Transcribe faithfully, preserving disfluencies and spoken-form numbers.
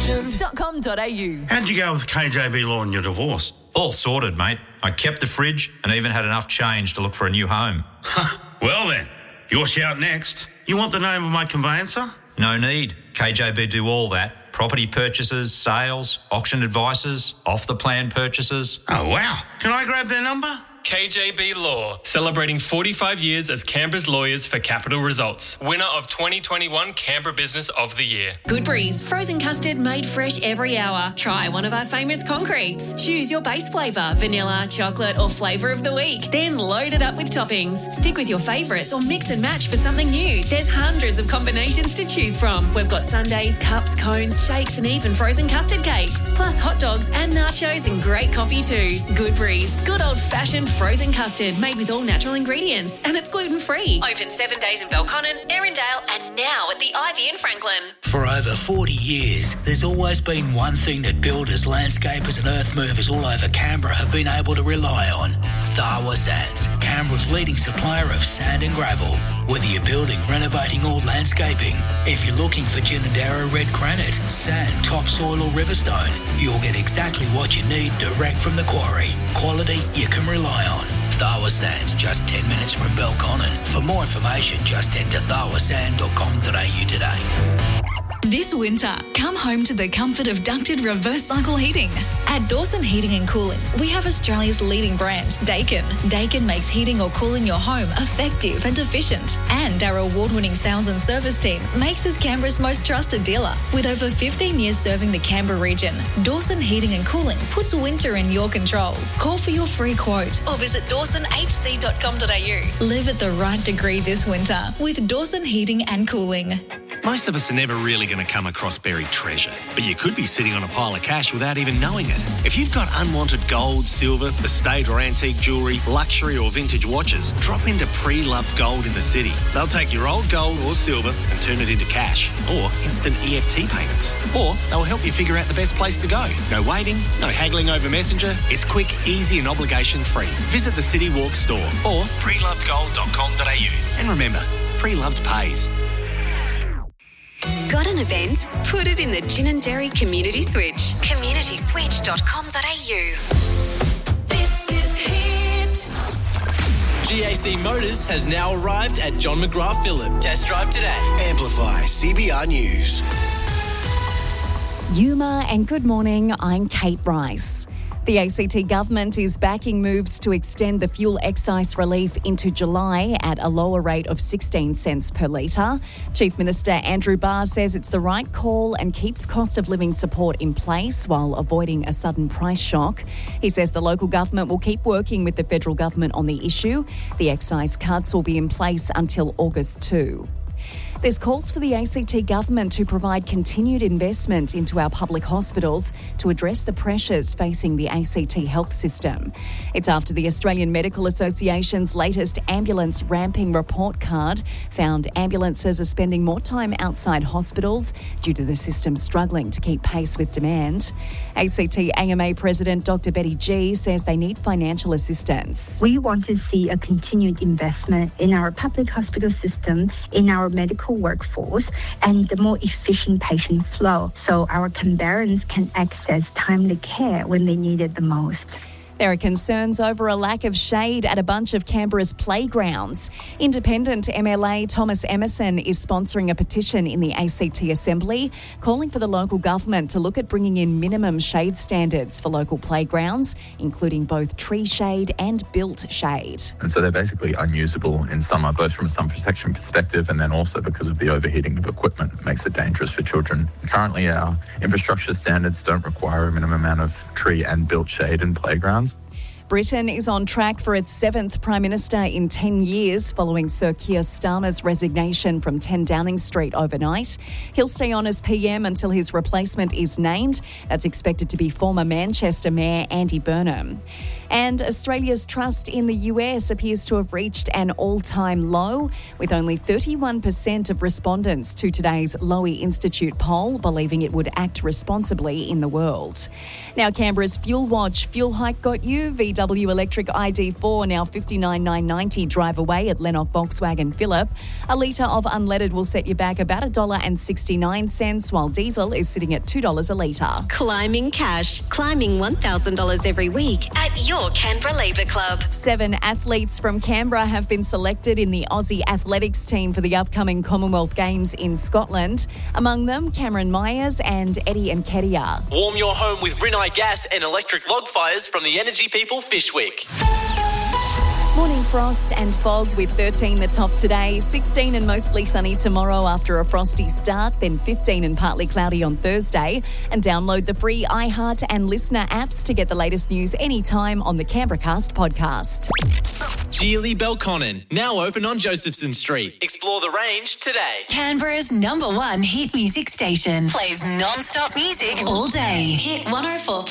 fashion dot com dot a u. How'd you go with K J B Law in your divorce? All sorted, mate. I kept the fridge and even had enough change to look for a new home. Well then, your shout next. You want the name of my conveyancer? No need. K J B do all that. Property purchases, sales, auction advices, off-the-plan purchases. Oh, wow. Can I grab their number? K J B Law, celebrating forty-five years as Canberra's lawyers for capital results. Winner of twenty twenty-one Canberra Business of the Year. Goodberry's frozen custard made fresh every hour. Try one of our favourite concretes. Choose your base flavour, vanilla, chocolate or flavour of the week. Then load it up with toppings. Stick with your favourites or mix and match for something new. There's hundreds of combinations to choose from. We've got sundaes, cups, cones, shakes and even frozen custard cakes. Plus hot dogs and nachos and great coffee too. Goodberry's, good old-fashioned frozen custard made with all natural ingredients and it's gluten-free. Open seven days in Belconnen, Erindale and now at the Ivy in Franklin. For over forty years, there's always been one thing that builders, landscapers and earth movers all over Canberra have been able to rely on. Tharwa Sands, Canberra's leading supplier of sand and gravel. Whether you're building, renovating or landscaping, if you're looking for Ginninderra red granite, sand, topsoil or riverstone, you'll get exactly what you need direct from the quarry. Quality you can rely on. Tharwa Sands, just ten minutes from Belconnen. For more information, just head to tharwa sand dot com dot a u today. This winter, come home to the comfort of ducted reverse cycle heating. At Dawson Heating and Cooling, we have Australia's leading brand, Daikin. Daikin makes heating or cooling your home effective and efficient. And our award-winning sales and service team makes us Canberra's most trusted dealer. With over fifteen years serving the Canberra region, Dawson Heating and Cooling puts winter in your control. Call for your free quote or visit dawson h c dot com dot a u. Live at the right degree this winter with Dawson Heating and Cooling. Most of us are never really going to come across buried treasure, but you could be sitting on a pile of cash without even knowing it. If you've got unwanted gold, silver, estate or antique jewellery, luxury or vintage watches, drop into Pre-Loved Gold in the city. They'll take your old gold or silver and turn it into cash or instant E F T payments. Or they'll help you figure out the best place to go. No waiting, no haggling over Messenger. It's quick, easy and obligation-free. Visit the City Walk store or pre loved gold dot com dot a u. And remember, Pre-Loved pays. Got an event? Put it in the Ginninderra Community Switch. community switch dot com dot a u. This is Hit. G A C Motors has now arrived at John McGrath Phillip. Test drive today. Amplify C B R News. Yuma and good morning, I'm Kate Rice. The A C T government is backing moves to extend the fuel excise relief into July at a lower rate of sixteen cents per litre. Chief Minister Andrew Barr says it's the right call and keeps cost of living support in place while avoiding a sudden price shock. He says the local government will keep working with the federal government on the issue. The excise cuts will be in place until August second. There's calls for the A C T government to provide continued investment into our public hospitals to address the pressures facing the A C T health system. It's after the Australian Medical Association's latest ambulance ramping report card found ambulances are spending more time outside hospitals due to the system struggling to keep pace with demand. A C T A M A President Doctor Betty Gee says they need financial assistance. We want to see a continued investment in our public hospital system, in our medical workforce and the more efficient patient flow so our Canberrans can access timely care when they need it the most. There are concerns over a lack of shade at a bunch of Canberra's playgrounds. Independent M L A Thomas Emerson is sponsoring a petition in the A C T Assembly calling for the local government to look at bringing in minimum shade standards for local playgrounds, including both tree shade and built shade. And so they're basically unusable in summer, both from a sun protection perspective and then also because of the overheating of equipment. It makes it dangerous for children. Currently, our infrastructure standards don't require a minimum amount of tree and built shade in playgrounds. Britain is on track for its seventh Prime Minister in ten years following Sir Keir Starmer's resignation from ten Downing Street overnight. He'll stay on as P M until his replacement is named. That's expected to be former Manchester Mayor Andy Burnham. And Australia's trust in the U S appears to have reached an all-time low, with only thirty-one percent of respondents to today's Lowy Institute poll believing it would act responsibly in the world. Now, Canberra's Fuel Watch fuel hike got you. V W Electric I D four now fifty-nine thousand nine hundred ninety drive away at Lennox Volkswagen Phillip. A litre of unleaded will set you back about one dollar sixty-nine, while diesel is sitting at two dollars a litre. Climbing cash. Climbing one thousand dollars every week at your Canberra Labour Club. Seven athletes from Canberra have been selected in the Aussie athletics team for the upcoming Commonwealth Games in Scotland. Among them, Cameron Myers and Eddie Nketiah. Warm your home with Rinnai Gas and electric log fires from the Energy People Fish Week. Morning frost and fog with thirteen the top today, sixteen and mostly sunny tomorrow after a frosty start, then fifteen and partly cloudy on Thursday. And download the free iHeart and Listener apps to get the latest news anytime on the CanberraCast podcast. Geely Belconnen, now open on Josephson Street. Explore the range today. Canberra's number one hit music station. Plays non-stop music all day. Hit one oh four